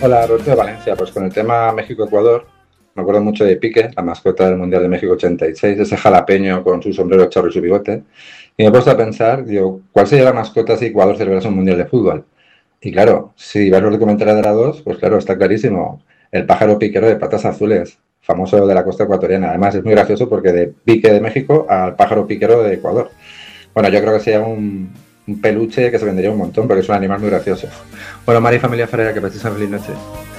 Hola, Roberto de Valencia. Pues con el tema México-Ecuador, me acuerdo mucho de Piqué, la mascota del Mundial de México 86, ese jalapeño con su sombrero charro y su bigote. Y me he puesto a pensar, digo, ¿cuál sería la mascota si Ecuador celebrase un Mundial de fútbol? Y claro, si vas los documentales de la 2, pues claro, está clarísimo. El pájaro piquero de patas azules, famoso de la costa ecuatoriana. Además, es muy gracioso porque de Piqué de México al pájaro piquero de Ecuador. Bueno, yo creo que sería un peluche que se vendería un montón porque es un animal muy gracioso. Bueno, Mari y familia Ferreira, que paséis una feliz noche.